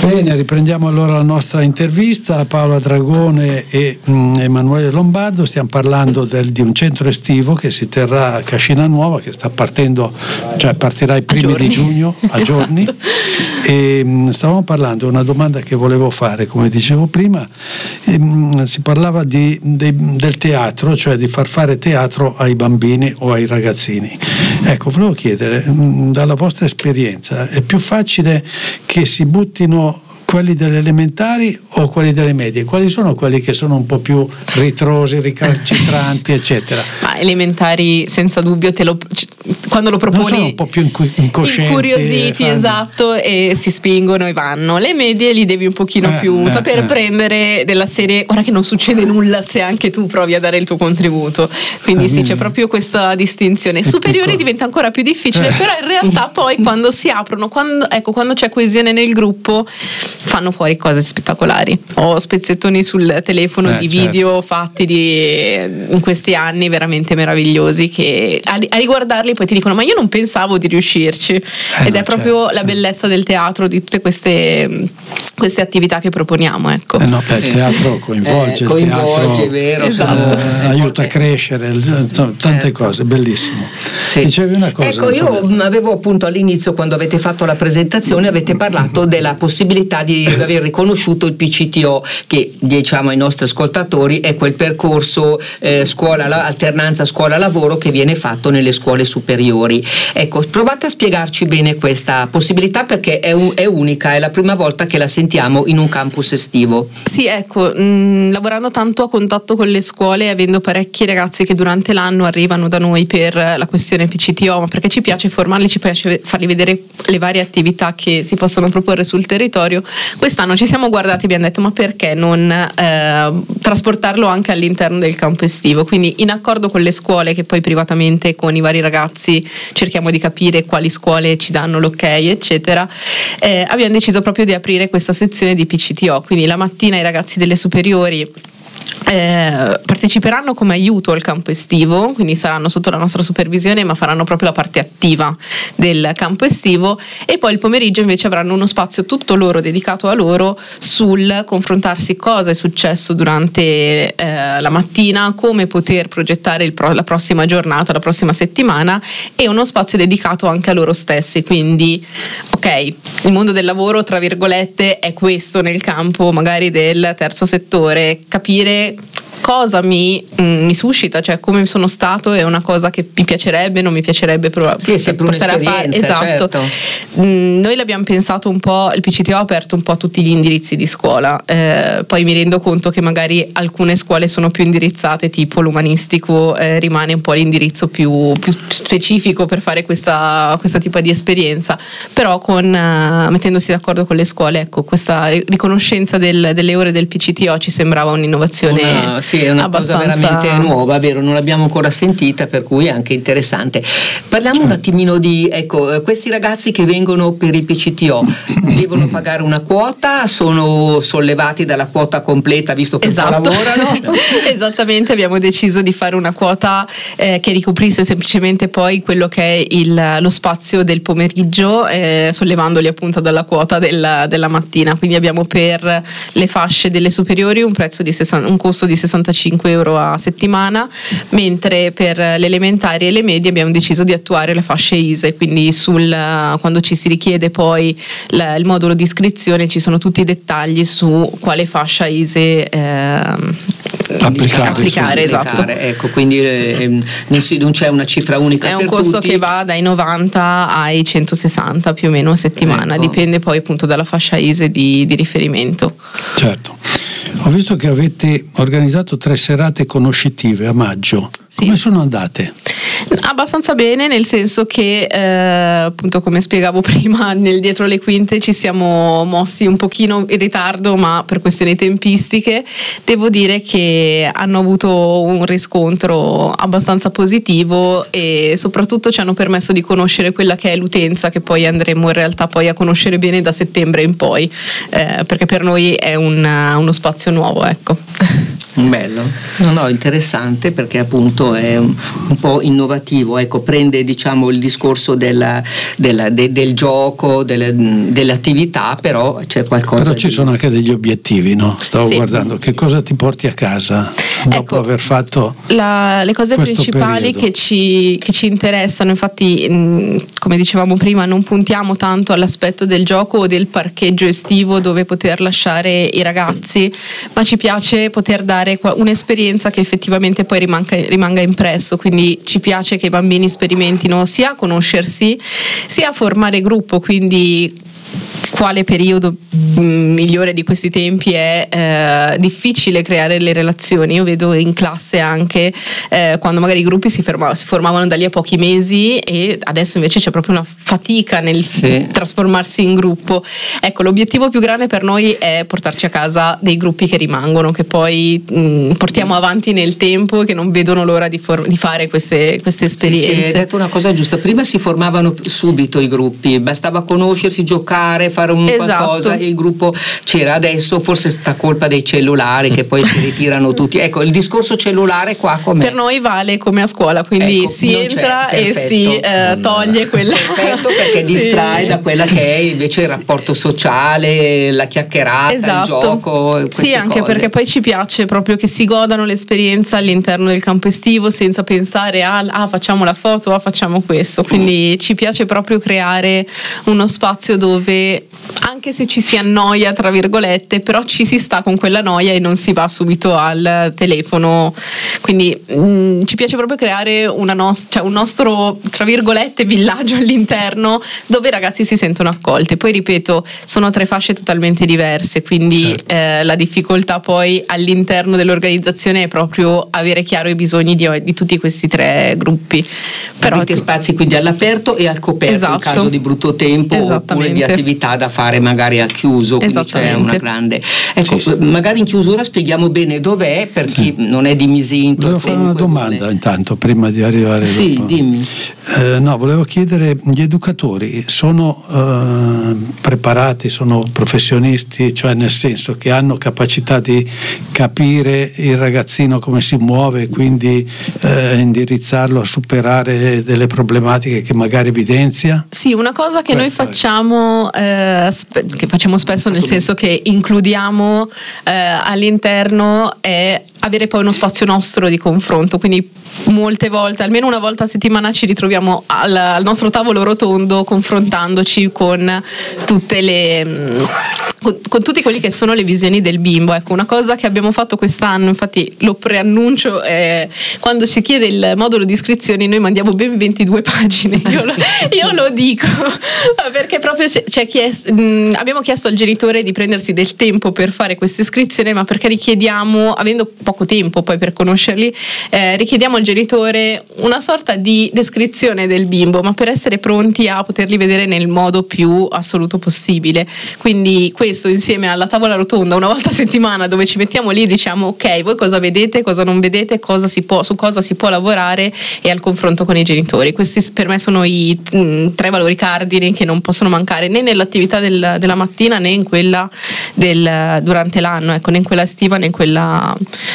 Bene, riprendiamo allora la nostra intervista a Paola Dragone e Emanuele Lombardo. Stiamo parlando di un centro estivo che si terrà a Cascina Nuova, che sta partendo, cioè partirà i primi di giugno, a giorni. E stavamo parlando, una domanda che volevo fare, come dicevo prima, si parlava del teatro, cioè di far fare teatro ai bambini o ai ragazzini. Ecco, volevo chiedere, dalla vostra esperienza, è più facile che si buttino quelli delle elementari o quelli delle medie? Quali sono quelli che sono un po' più ritrosi, ricalcitranti, eccetera? Ma elementari, senza dubbio, quando lo proponi, non sono un po' più incoscienti, incuriositi, esatto, e si spingono e vanno. Le medie li devi un pochino più sapere prendere, della serie, guarda che non succede nulla se anche tu provi a dare il tuo contributo. Quindi sì, c'è proprio questa distinzione. Superiori diventa ancora più difficile, però in realtà poi quando si aprono, quando c'è coesione nel gruppo, fanno fuori cose spettacolari. Ho spezzettoni sul telefono di video fatti in questi anni veramente meravigliosi, che a riguardarli poi ti dicono: ma io non pensavo di riuscirci. Ed è proprio la bellezza del teatro, di tutte queste attività che proponiamo, ecco. Il teatro coinvolge, il teatro è vero, aiuta a crescere, tante cose, bellissimo. Sì. Dicevi una cosa? Ecco, io avevo appunto all'inizio, quando avete fatto la presentazione, avete parlato della possibilità di aver riconosciuto il PCTO, che diciamo ai nostri ascoltatori è quel percorso alternanza scuola-lavoro che viene fatto nelle scuole superiori. Ecco, provate a spiegarci bene questa possibilità, perché è unica, è la prima volta che la sentiamo in un campus estivo. Sì, ecco, lavorando tanto a contatto con le scuole, avendo parecchi ragazzi che durante l'anno arrivano da noi per la questione PCTO, ma perché ci piace formarli, ci piace fargli vedere le varie attività che si possono proporre sul territorio. Quest'anno ci siamo guardati e abbiamo detto: ma perché non trasportarlo anche all'interno del campo estivo? Quindi, in accordo con le scuole, che poi privatamente con i vari ragazzi cerchiamo di capire quali scuole ci danno l'ok, eccetera, abbiamo deciso proprio di aprire questa sezione di PCTO. Quindi la mattina i ragazzi delle superiori parteciperanno come aiuto al campo estivo, quindi saranno sotto la nostra supervisione, ma faranno proprio la parte attiva del campo estivo, e poi il pomeriggio invece avranno uno spazio tutto loro, dedicato a loro, sul confrontarsi cosa è successo durante la mattina, come poter progettare la prossima giornata, la prossima settimana, e uno spazio dedicato anche a loro stessi. Quindi il mondo del lavoro, tra virgolette, è questo nel campo magari del terzo settore. Capire cosa mi suscita, cioè come sono stato, è una cosa che mi piacerebbe, non mi piacerebbe è sempre portare a fare. Esatto. Certo. Noi l'abbiamo pensato un po', il PCTO ha aperto un po' tutti gli indirizzi di scuola, poi mi rendo conto che magari alcune scuole sono più indirizzate, tipo l'umanistico rimane un po' l'indirizzo più specifico per fare questa tipo di esperienza, però mettendosi d'accordo con le scuole, ecco, questa riconoscenza delle ore del PCTO ci sembrava un'innovazione. Sì, è una cosa veramente nuova, vero? Non l'abbiamo ancora sentita, per cui è anche interessante. Parliamo un attimino di, questi ragazzi che vengono per il PCTO devono pagare una quota, sono sollevati dalla quota completa visto che lavorano? Esattamente, abbiamo deciso di fare una quota che ricoprisse semplicemente poi quello che è lo spazio del pomeriggio, sollevandoli appunto dalla quota della mattina. Quindi abbiamo per le fasce delle superiori un costo di 65 euro a settimana, mentre per le elementari e le medie abbiamo deciso di attuare le fasce ISEE, quindi quando ci si richiede poi il modulo di iscrizione ci sono tutti i dettagli su quale fascia ISEE applicare. Esatto. Ecco, quindi non c'è una cifra unica. È un costo che va dai 90 ai 160 più o meno a settimana, dipende poi appunto dalla fascia ISEE di riferimento. Certo. Ho visto che avete organizzato 3 serate conoscitive a maggio. Sì. Come sono andate? Abbastanza bene, nel senso che appunto, come spiegavo prima, dietro le quinte ci siamo mossi un pochino in ritardo, ma per questioni tempistiche devo dire che hanno avuto un riscontro abbastanza positivo, e soprattutto ci hanno permesso di conoscere quella che è l'utenza, che poi andremo in realtà poi a conoscere bene da settembre in poi, perché per noi è uno spazio nuovo, ecco. Bello, no, interessante, perché appunto è un po' innovativo, ecco, prende diciamo il discorso del gioco, delle attività, però c'è qualcosa. Però ci sono anche degli obiettivi, no? Stavo guardando, che cosa ti porti a casa dopo aver fatto le cose principali che ci interessano. Infatti, come dicevamo prima, non puntiamo tanto all'aspetto del gioco o del parcheggio estivo dove poter lasciare i ragazzi, ma ci piace poter dare un'esperienza che effettivamente poi rimanga impresso. Quindi ci piace che i bambini sperimentino sia a conoscersi sia a formare gruppo, quindi quale periodo migliore di questi tempi è difficile creare le relazioni. Io vedo in classe anche quando magari i gruppi si formavano da lì a pochi mesi, e adesso invece c'è proprio una fatica nel trasformarsi in gruppo. Ecco, l'obiettivo più grande per noi è portarci a casa dei gruppi che rimangono, che poi portiamo avanti nel tempo e che non vedono l'ora di fare queste esperienze. Sì, hai detto una cosa giusta, prima si formavano subito i gruppi, bastava conoscersi, giocare, fare qualcosa, il gruppo c'era. Adesso forse sta colpa dei cellulari che poi si ritirano tutti. Ecco, il discorso cellulare qua com'è? Per noi vale come a scuola, quindi si entra e si toglie quella. Perfetto, perché distrae da quella che è invece il rapporto sociale, la chiacchierata, il gioco. Sì, anche cose. Perché poi ci piace proprio che si godano l'esperienza all'interno del campo estivo senza pensare facciamo la foto, facciamo questo. Quindi ci piace proprio creare uno spazio dove, anche se ci si annoia tra virgolette, però ci si sta con quella noia e non si va subito al telefono. Quindi ci piace proprio creare un nostro tra virgolette villaggio all'interno, dove i ragazzi si sentono accolti. Poi ripeto, sono 3 fasce totalmente diverse, quindi la difficoltà poi all'interno dell'organizzazione è proprio avere chiaro i bisogni di tutti questi 3 gruppi. Però avete spazi quindi all'aperto e al coperto in caso di brutto tempo, oppure di attività da fare magari al chiuso, quindi c'è una grande. Ecco, magari in chiusura spieghiamo bene dov'è, per chi non è di Misinto. Volevo fare una domanda intanto prima di arrivare. Sì, dimmi. Volevo chiedere, gli educatori sono preparati, sono professionisti, cioè nel senso che hanno capacità di capire il ragazzino come si muove e quindi indirizzarlo a superare delle problematiche che magari evidenzia? Sì, una cosa che noi facciamo che facciamo spesso, nel senso che includiamo all'interno, è avere poi uno spazio nostro di confronto. Quindi molte volte, almeno una volta a settimana, ci ritroviamo al nostro tavolo rotondo confrontandoci con tutte con tutti quelli che sono le visioni del bimbo. Ecco, una cosa che abbiamo fatto quest'anno, infatti lo preannuncio, quando si chiede il modulo di iscrizioni noi mandiamo ben 22 pagine. Io lo dico perché proprio abbiamo chiesto al genitore di prendersi del tempo per fare questa iscrizione, ma perché richiediamo, avendo poco tempo poi per conoscerli, richiediamo al genitore una sorta di descrizione del bimbo, ma per essere pronti a poterli vedere nel modo più assoluto possibile. Quindi questo, insieme alla tavola rotonda una volta a settimana, dove ci mettiamo lì e diciamo ok, voi cosa vedete, cosa non vedete, su cosa si può lavorare, e al confronto con i genitori. Questi per me sono i 3 valori cardini che non possono mancare né nell'attività della mattina né in quella durante l'anno, ecco, né in quella estiva né in quella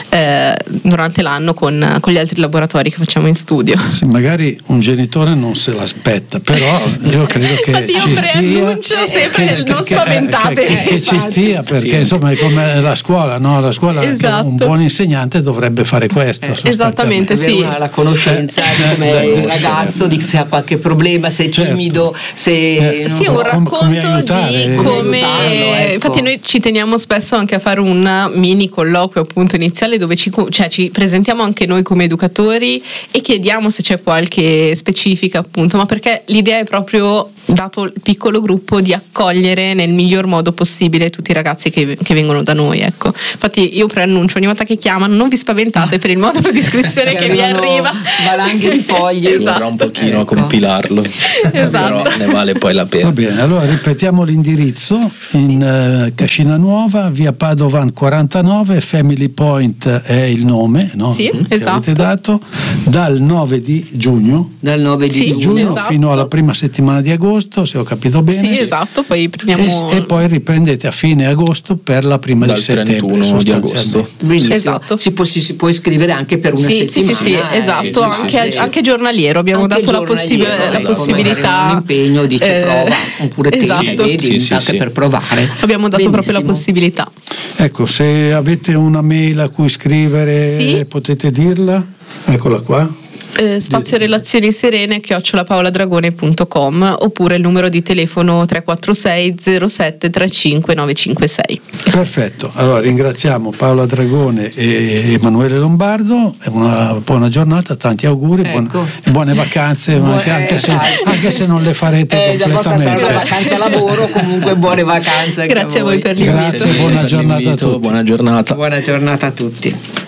durante l'anno con gli altri laboratori che facciamo in studio. Sì, magari un genitore non se l'aspetta, però io credo che ci stia, sempre non spaventate, che ci stia, perché insomma è come la scuola, no? La scuola, un buon insegnante dovrebbe fare questo. Esattamente, sì. La conoscenza di come il ragazzo, di se ha qualche problema, se è timido, se un racconto di come ecco. Infatti noi ci teniamo spesso anche a fare un mini colloquio appunto iniziale, dove ci presentiamo anche noi come educatori e chiediamo se c'è qualche specifica, appunto, ma perché l'idea è proprio, dato il piccolo gruppo, di accogliere nel miglior modo possibile tutti i ragazzi che vengono da noi, ecco. Infatti io preannuncio, ogni volta che chiamano, non vi spaventate per il modulo di iscrizione che vi arriva, valanghe di foglie, ci vorrà un pochino a compilarlo, però ne vale poi la pena. Va bene, allora ripetiamo l'indirizzo: in Cascina Nuova, via Padovan 49, Family Point è il nome, no? Sì, che esatto. avete dato, dal 9 di giugno. Dal 9 Sì, di giugno esatto. Fino alla prima settimana di agosto, se ho capito bene. Sì, esatto, poi prendiamo... E poi riprendete a fine agosto per la prima Dal di settembre. 31 di agosto. Benissimo. Esatto. Si può iscrivere anche per una Sì, settimana. esatto, sì. anche giornaliero abbiamo Anche dato la giornaliero, possibilità. un impegno, dice prova, oppure te esatto. vedi Sì, anche sì. per provare. Abbiamo dato proprio la Benissimo. possibilità. Ecco, se avete una mail a cui scrivere, Sì. potete dirla. Eccola qua. Spazio Relazioni Serene @paoladragone.com, oppure il numero di telefono 346 07 35 956. Perfetto, allora ringraziamo Paola Dragone e Emanuele Lombardo, è una buona giornata, tanti auguri, Ecco. buone vacanze, anche se non le farete La vostra sarà una completamente. vacanza a lavoro, comunque buone vacanze anche Grazie a voi per l'invito. Grazie, buona giornata a tutti. Buona giornata. Buona giornata a tutti.